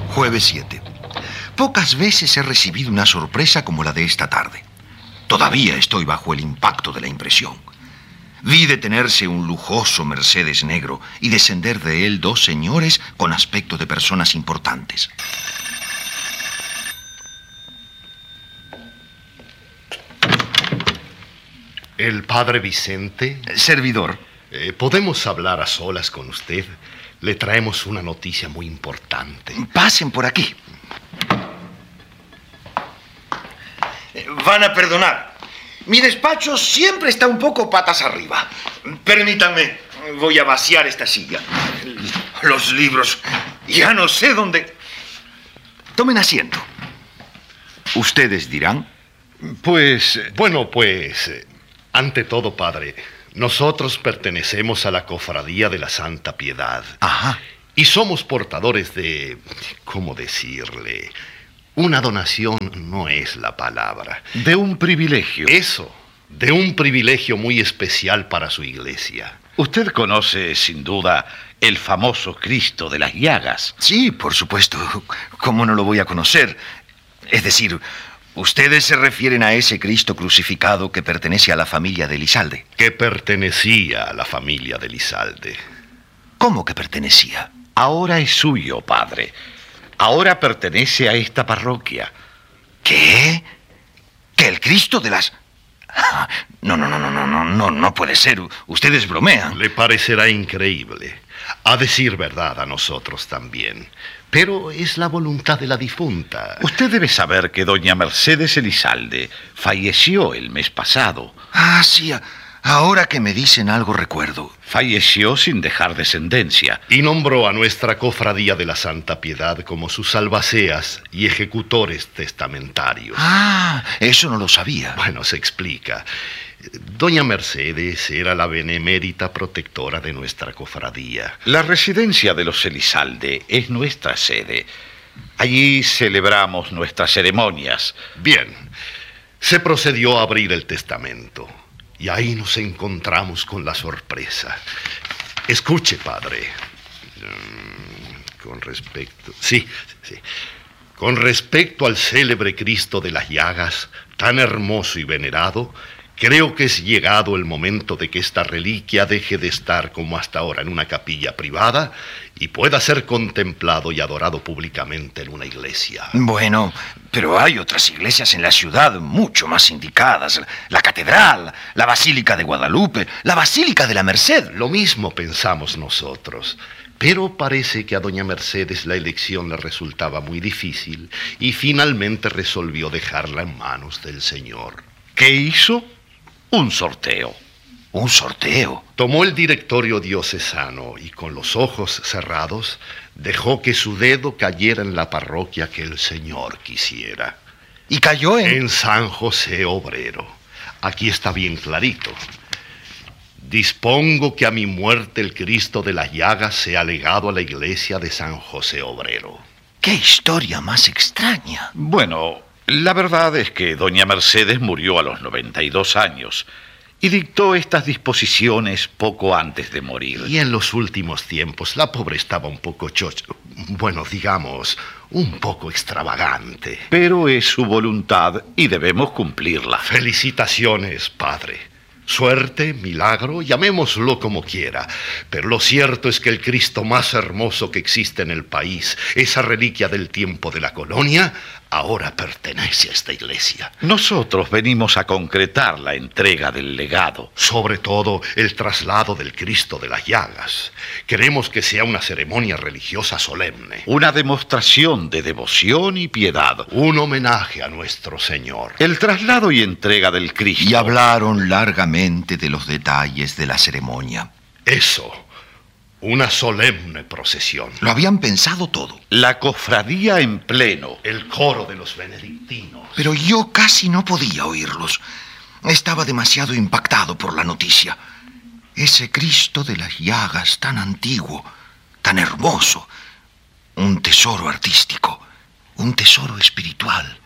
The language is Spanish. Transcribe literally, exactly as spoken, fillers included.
Jueves siete. Pocas veces he recibido una sorpresa como la de esta tarde. Todavía estoy bajo el impacto de la impresión. Vi detenerse un lujoso Mercedes negro y descender de él dos señores con aspecto de personas importantes. ¿El padre Vicente? Servidor. Eh, ¿Podemos hablar a solas con usted? Le traemos una noticia muy importante. Pasen por aquí. Van a perdonar. Mi despacho siempre está un poco patas arriba. Permítanme, voy a vaciar esta silla. Los libros, ya no sé dónde. Tomen asiento. ¿Ustedes dirán? Pues, bueno, pues, eh, ante todo, padre, nosotros pertenecemos a la Cofradía de la Santa Piedad. Ajá. Y somos portadores de, ¿cómo decirle? Una donación no es la palabra. De un privilegio. Eso, de un privilegio muy especial para su iglesia. Usted conoce, sin duda, el famoso Cristo de las Llagas. Sí, por supuesto. ¿Cómo no lo voy a conocer? Es decir, ustedes se refieren a ese Cristo crucificado que pertenece a la familia de Elizalde. Que pertenecía a la familia de Elizalde. ¿Cómo que pertenecía? Ahora es suyo, padre. Ahora pertenece a esta parroquia. ¿Qué? ¿Que el Cristo de las...? No, no, no, no, no, no, no, no puede ser. Ustedes bromean. Le parecerá increíble. A decir verdad, a nosotros también. Pero es la voluntad de la difunta. Usted debe saber que doña Mercedes Elizalde falleció el mes pasado. Ah, sí, ahora que me dicen algo recuerdo. Falleció sin dejar descendencia. Y nombró a nuestra Cofradía de la Santa Piedad como sus albaceas y ejecutores testamentarios. Ah, eso no lo sabía. Bueno, se explica. Doña Mercedes era la benemérita protectora de nuestra cofradía. La residencia de los Elizalde es nuestra sede. Allí celebramos nuestras ceremonias. Bien, se procedió a abrir el testamento. Y ahí nos encontramos con la sorpresa. Escuche, padre. Con respecto... Sí, sí. Con respecto al célebre Cristo de las Llagas, tan hermoso y venerado, creo que es llegado el momento de que esta reliquia deje de estar como hasta ahora en una capilla privada y pueda ser contemplado y adorado públicamente en una iglesia. Bueno, pero hay otras iglesias en la ciudad mucho más indicadas. La catedral, la Basílica de Guadalupe, la Basílica de la Merced. Lo mismo pensamos nosotros. Pero parece que a doña Mercedes la elección le resultaba muy difícil y finalmente resolvió dejarla en manos del Señor. ¿Qué hizo? Un sorteo. ¿Un sorteo? Tomó el directorio diocesano y con los ojos cerrados dejó que su dedo cayera en la parroquia que el Señor quisiera. ¿Y cayó en...? En San José Obrero. Aquí está bien clarito. Dispongo que a mi muerte el Cristo de las Llagas sea legado a la iglesia de San José Obrero. ¡Qué historia más extraña! Bueno, la verdad es que doña Mercedes murió a los noventa y dos años y dictó estas disposiciones poco antes de morir. Y en los últimos tiempos la pobre estaba un poco chocha, bueno, digamos, un poco extravagante. Pero es su voluntad y debemos cumplirla. Felicitaciones, padre. Suerte, milagro, llamémoslo como quiera. Pero lo cierto es que el Cristo más hermoso que existe en el país, esa reliquia del tiempo de la colonia, ahora pertenece a esta iglesia. Nosotros venimos a concretar la entrega del legado. Sobre todo, el traslado del Cristo de las Llagas. Queremos que sea una ceremonia religiosa solemne. Una demostración de devoción y piedad. Un homenaje a nuestro Señor. El traslado y entrega del Cristo. Y hablaron largamente de los detalles de la ceremonia. Eso. Una solemne procesión. Lo habían pensado todo. La cofradía en pleno. El coro de los benedictinos. Pero yo casi no podía oírlos. Estaba demasiado impactado por la noticia. Ese Cristo de las Llagas tan antiguo, tan hermoso. Un tesoro artístico, un tesoro espiritual.